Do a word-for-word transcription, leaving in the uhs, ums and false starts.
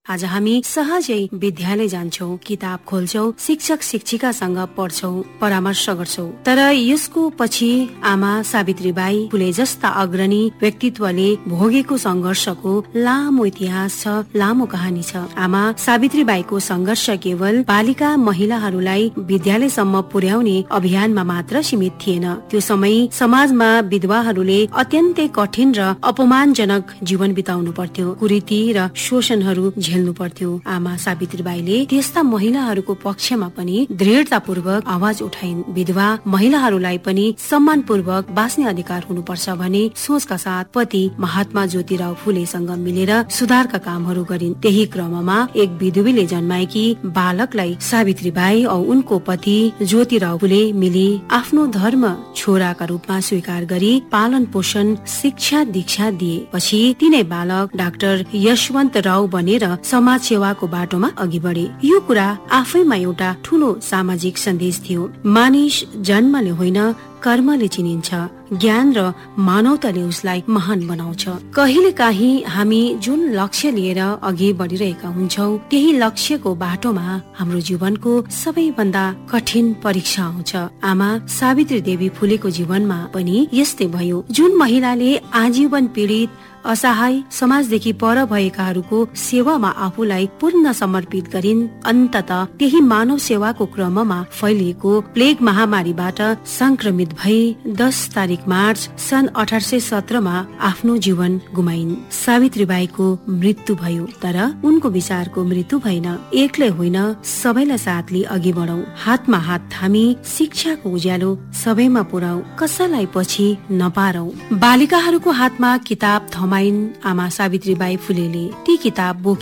आज हामी सहजै विद्यालय जान्छौं, किताब खोल्छौं, शिक्षक शिक्षिकासँग पढ्छौं, परामर्श गर्छौं। तर यसको पछि आमा सावित्रीबाई फुले जस्ता अग्रणी व्यक्तित्वले भोगेको संघर्षको लामो इतिहास छ, लामो कहानी छ। आमा सावित्रीबाईको संघर्ष केवल बालिका महिलाहरूलाई विद्यालयसम्म पुर्याउने अभियानमा मात्र सीमित थिएन। त्यो समय समाजमा विधवाहरूले अत्यन्तै कठिन र अपमानजनक जीवन बिताउनु पर्थ्यो, कुरीति र शोषणहरू झेल्नु पर्थ्यो। आमा सावित्रीबाईले त्यस्ता महिलाहरूको पक्षमा पनि दृढतापूर्वक आवाज उठाइन्। विधवा महिलाहरूलाई पनि सम्मानपूर्वक बाँच्ने अधिकार हुनुपर्छ भने सोचका साथ पति महात्मा ज्योतिराव फुलेसँग मिलेर सुधारका कामहरू गरिन्। त्यही क्रममा एक विधुवीले जन्माएकी बालकलाई सावित्रीबाई औ उनको पति ज्योतिराव फुले मिली आफ्नो धर्म छोराका रूपमा स्वीकार गरी पालन पोषण शिक्षा दीक्षा दिए। पछि तिनै बालक डाक्टर यशवन्त राव बनेर समाज सेवाको बाटोमा अघि बढे। यो कुरा आफैमा एउटा ठूलो सामाजिक सन्देश थियो। मानिस जन्मले होइन कर्मले चिनिन्छ, ज्ञान र मानवताले उसलाई महान बनाउँछ। कहिले काहीँ हामी जुन लक्ष्य लिएर अघि बढिरहेका हुन्छौँ त्यही लक्ष्यको बाटोमा हाम्रो जीवनको सबैभन्दा कठिन परीक्षा आउँछ। आमा सावित्री देवी फुलेको जीवनमा पनि यस्तै भयो। जुन महिलाले आजीवन पीडित असहाय समाजदेखि पर भएकाहरूको सेवामा आफूलाई पूर्ण समर्पित गरिन्, अन्ततः त्यही मानव सेवाको क्रममा फैलिएको प्लेग महामारीबाट संक्रमित भई दस तारिक मार्च सन् अठार सय सत्रमा आफ्नो जीवन गुमाइन्। सावित्रीबाईको मृत्यु भयो, तर उनको विचारको मृत्यु भएन। एक्लै होइन, सबैलाई साथले अघि बढौं, हातमा हात थामी शिक्षाको उज्यालो सबैमा पुर्याऊ, कसैलाई पछि नपारौ। बालिकाहरूको हातमा किताब थमाइन् आमा सावित्रीबाई फुलेले। ती किताब बोकी